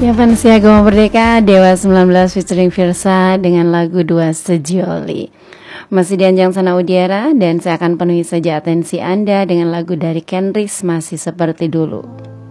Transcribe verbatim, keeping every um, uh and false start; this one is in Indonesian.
Ya, Vansia Goma Merdeka, Dewa sembilan belas featuring Virsa dengan lagu Dua Sejoli. Masih di Anjang Sana Udiara dan saya akan penuhi saja atensi Anda dengan lagu dari Kenris Masih Seperti Dulu.